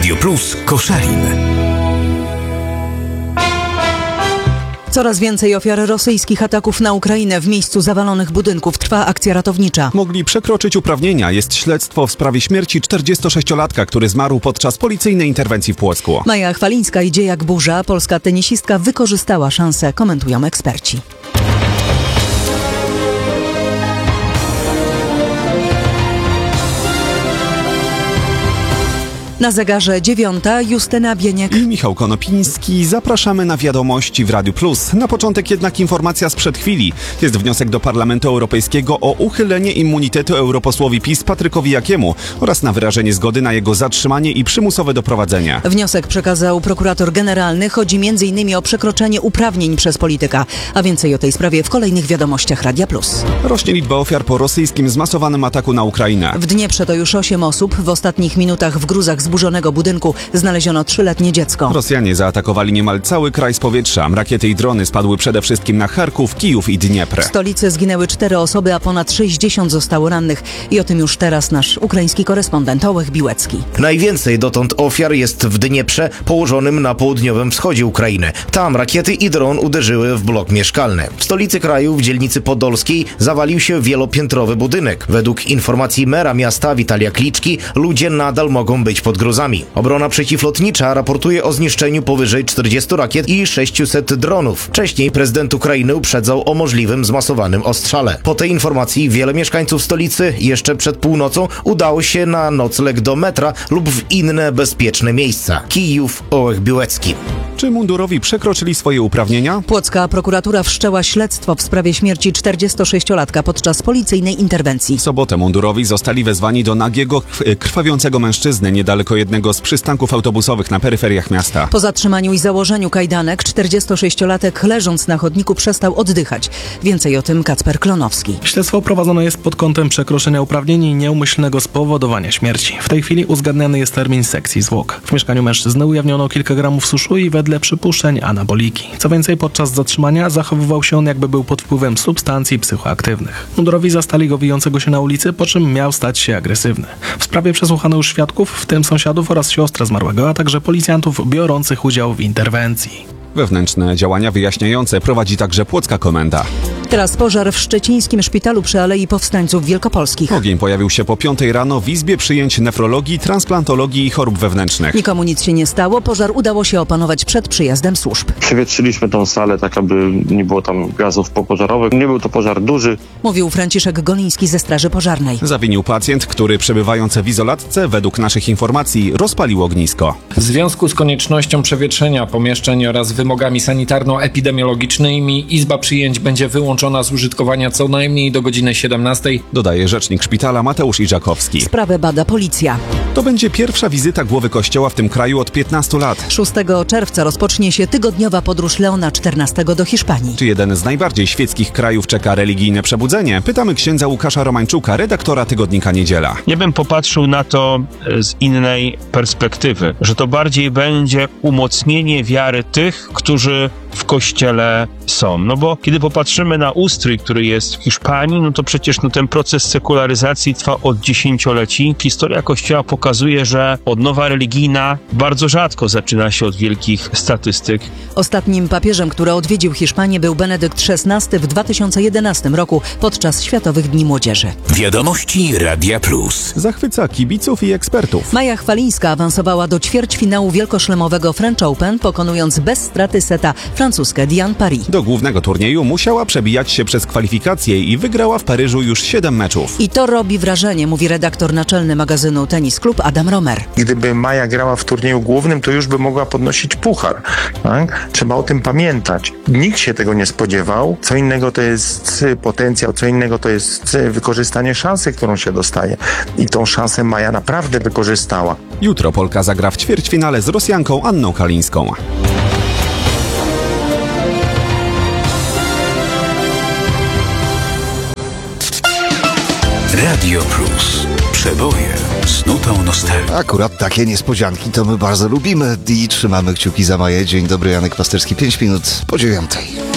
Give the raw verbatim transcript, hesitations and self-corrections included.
Radio Plus Koszalin. Coraz więcej ofiar rosyjskich ataków na Ukrainę. W miejscu zawalonych budynków trwa akcja ratownicza. Mogli przekroczyć uprawnienia. Jest śledztwo w sprawie śmierci czterdziestosześciolatka, który zmarł podczas policyjnej interwencji w Płocku. Maja Chwalińska idzie jak burza. Polska tenisistka wykorzystała szansę, komentują eksperci. Na zegarze dziewiąta, Justyna Bieniek i Michał Konopiński. Zapraszamy na wiadomości w Radiu Plus. Na początek jednak informacja sprzed chwili. Jest wniosek do Parlamentu Europejskiego o uchylenie immunitetu europosłowi PiS Patrykowi Jakiemu oraz na wyrażenie zgody na jego zatrzymanie i przymusowe doprowadzenie. Wniosek przekazał prokurator generalny. Chodzi między innymi o przekroczenie uprawnień przez polityka. A więcej o tej sprawie w kolejnych wiadomościach Radia Plus. Rośnie liczba ofiar po rosyjskim zmasowanym ataku na Ukrainę. W Dnieprze to już osiem osób. W ostatnich minutach w gruzach zburzonego budynku znaleziono trzyletnie dziecko. Rosjanie zaatakowali niemal cały kraj z powietrza. Rakiety i drony spadły przede wszystkim na Charków, Kijów i Dniepr. W stolicy zginęły cztery osoby, a ponad sześćdziesiąt zostało rannych. I o tym już teraz nasz ukraiński korespondent Ołech Biłecki. Najwięcej dotąd ofiar jest w Dnieprze, położonym na południowym wschodzie Ukrainy. Tam rakiety i dron uderzyły w blok mieszkalny. W stolicy kraju, w dzielnicy podolskiej, zawalił się wielopiętrowy budynek. Według informacji mera miasta Witalia Kliczki, ludzie nadal mogą być pod gruzami. Obrona przeciwlotnicza raportuje o zniszczeniu powyżej czterdziestu rakiet i sześciuset dronów. Wcześniej prezydent Ukrainy uprzedzał o możliwym zmasowanym ostrzale. Po tej informacji wiele mieszkańców stolicy jeszcze przed północą udało się na nocleg do metra lub w inne bezpieczne miejsca. Kijów, Ołech Biłecki. Czy mundurowi przekroczyli swoje uprawnienia? Płocka prokuratura wszczęła śledztwo w sprawie śmierci czterdziestosześciolatka podczas policyjnej interwencji. W sobotę mundurowi zostali wezwani do nagiego, krwawiącego mężczyzny niedaleko jednego z przystanków autobusowych na peryferiach miasta. Po zatrzymaniu i założeniu kajdanek czterdziestosześciolatek leżąc na chodniku przestał oddychać. Więcej o tym Kacper Klonowski. Śledztwo prowadzone jest pod kątem przekroczenia uprawnień i nieumyślnego spowodowania śmierci. W tej chwili uzgadniany jest termin sekcji zwłok. W mieszkaniu mężczyzny ujawniono kilka gramów suszu i wedle przypuszczeń anaboliki. Co więcej, podczas zatrzymania zachowywał się on, jakby był pod wpływem substancji psychoaktywnych. Mundurowi zastali go wijącego się na ulicy, po czym miał stać się agresywny. W sprawie przesłuchano już świadków, w tym sąsiadów oraz siostrę zmarłego, a także policjantów biorących udział w interwencji. Wewnętrzne działania wyjaśniające prowadzi także Płocka Komenda. Teraz pożar w szczecińskim szpitalu przy Alei Powstańców Wielkopolskich. Ogień pojawił się po piątej rano w Izbie Przyjęć Nefrologii, Transplantologii i Chorób Wewnętrznych. Nikomu nic się nie stało. Pożar udało się opanować przed przyjazdem służb. Przewietrzyliśmy tą salę tak, aby nie było tam gazów popożarowych. Nie był to pożar duży. Mówił Franciszek Goliński ze Straży Pożarnej. Zawinił pacjent, który przebywając w izolatce, według naszych informacji, rozpalił ognisko. W związku z koniecznością przewietrzenia pomieszczeń oraz wymogami sanitarno-epidemiologicznymi Izba Przyjęć będzie wyłączona z użytkowania co najmniej do godziny siedemnastej. Dodaje rzecznik szpitala Mateusz Iżakowski. Sprawę bada policja. To będzie pierwsza wizyta głowy kościoła w tym kraju od piętnastu lat. szóstego czerwca rozpocznie się tygodniowa podróż Leona czternastego do Hiszpanii. Czy jeden z najbardziej świeckich krajów czeka religijne przebudzenie? Pytamy księdza Łukasza Romańczuka, redaktora tygodnika Niedziela. Ja bym popatrzył na to z innej perspektywy, że to bardziej będzie umocnienie wiary tych, którzy w kościele są. No bo kiedy popatrzymy na ustrój, który jest w Hiszpanii, no to przecież no, ten proces sekularyzacji trwa od dziesięcioleci. Historia kościoła pokazuje, że odnowa religijna bardzo rzadko zaczyna się od wielkich statystyk. Ostatnim papieżem, który odwiedził Hiszpanię, był Benedykt szesnasty w dwa tysiące jedenastym roku podczas Światowych Dni Młodzieży. Wiadomości Radia Plus. Zachwyca kibiców i ekspertów. Maja Chwalińska awansowała do ćwierćfinału wielkoszlemowego French Open, pokonując bez straty seta francuskę Diane Paris. Do głównego turnieju musiała przebijać się przez kwalifikacje i wygrała w Paryżu już siedem meczów. I to robi wrażenie, mówi redaktor naczelny magazynu Tenis Club Adam Romer. Gdyby Maja grała w turnieju głównym, to już by mogła podnosić puchar. Tak? Trzeba o tym pamiętać. Nikt się tego nie spodziewał. Co innego to jest potencjał, co innego to jest wykorzystanie szansy, którą się dostaje. I tą szansę Maja naprawdę wykorzystała. Jutro Polka zagra w ćwierćfinale z Rosjanką Anną Kalińską. Radio Plus. Przeboje z nutą nostalgii. Akurat takie niespodzianki to my bardzo lubimy i trzymamy kciuki za Maję. Dzień dobry, Janek Pasterski, pięć minut po dziewiątej.